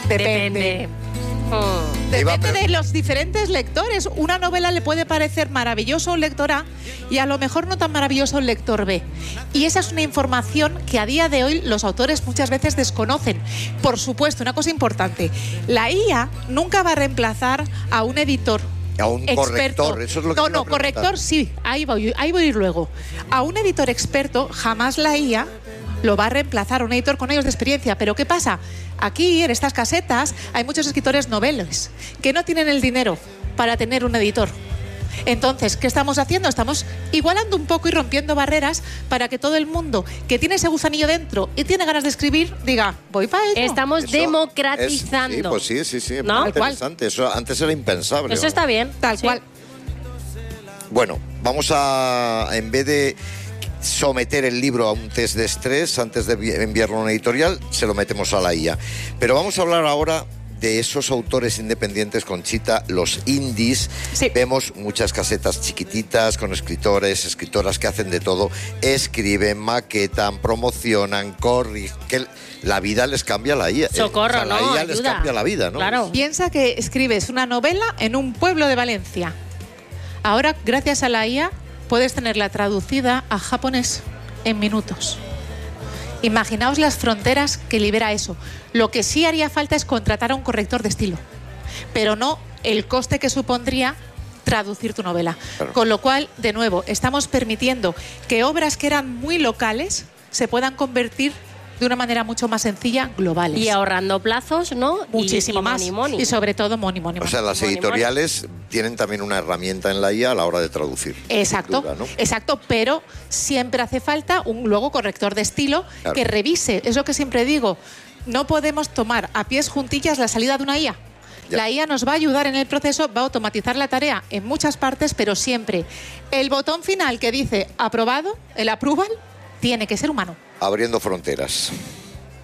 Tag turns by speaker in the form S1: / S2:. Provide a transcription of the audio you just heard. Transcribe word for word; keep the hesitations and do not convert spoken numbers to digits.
S1: Depende.
S2: Depende. Oh.
S1: Depende de los diferentes lectores. Una novela le puede parecer maravilloso a un lector A y a lo mejor no tan maravilloso a un lector B. Y esa es una información que a día de hoy los autores muchas veces desconocen. Por supuesto, una cosa importante, la I A nunca va a reemplazar a un editor.
S3: A un
S1: experto.
S3: corrector, eso es lo que
S1: No,
S3: te iba a
S1: no,
S3: preguntar.
S1: corrector sí, ahí voy, ahí voy a ir luego. A un editor experto jamás la I A lo va a reemplazar, un editor con años de experiencia. Pero ¿qué pasa? Aquí, en estas casetas, hay muchos escritores noveles que no tienen el dinero para tener un editor. Entonces, ¿qué estamos haciendo? Estamos igualando un poco y rompiendo barreras para que todo el mundo que tiene ese gusanillo dentro y tiene ganas de escribir, diga, voy para ello.
S2: Estamos
S3: Eso
S2: democratizando.
S3: es- sí, pues sí, sí, sí.
S2: ¿No?
S3: Muy interesante. Eso antes era impensable.
S2: Eso
S3: vamos.
S2: está bien.
S1: Tal
S2: sí.
S1: cual.
S3: Bueno, vamos a, en vez de someter el libro a un test de estrés antes de enviarlo a una editorial, se lo metemos a la I A. Pero vamos a hablar ahora de esos autores independientes, Conchita, los indies.
S1: Sí.
S3: Vemos muchas casetas chiquititas con escritores, escritoras que hacen de todo, escriben, maquetan, promocionan, corrigen, que la vida les cambia a la I A.
S2: Socorro,
S3: O sea, la
S2: ¿no?
S3: I A les
S2: Ayuda.
S3: cambia la vida, ¿no?
S2: Claro.
S1: Piensa que escribes una novela en un pueblo de Valencia. Ahora, gracias a la I A, puedes tenerla traducida a japonés en minutos. Imaginaos las fronteras que libera eso. Lo que sí haría falta es contratar a un corrector de estilo, pero no el coste que supondría traducir tu novela.
S3: Claro.
S1: Con lo cual, de nuevo, estamos permitiendo que obras que eran muy locales se puedan convertir de una manera mucho más sencilla, globales.
S2: Y ahorrando plazos, ¿no? Y-
S1: Muchísimo
S2: y
S1: más.
S2: money, money.
S1: Y sobre todo, money, money,
S3: O
S1: money.
S3: sea, las
S2: Money,
S3: editoriales tienen también una herramienta en la I A a la hora de traducir.
S1: Exacto,
S3: Sin duda, ¿no?
S1: exacto, pero siempre hace falta un luego corrector de estilo
S3: Claro.
S1: que revise. Es lo que siempre digo. No podemos tomar a pies juntillas la salida de una I A.
S3: Ya.
S1: La I A nos va a ayudar en el proceso, va a automatizar la tarea en muchas partes, pero siempre el botón final que dice aprobado, el approval, tiene que ser humano.
S3: Abriendo fronteras.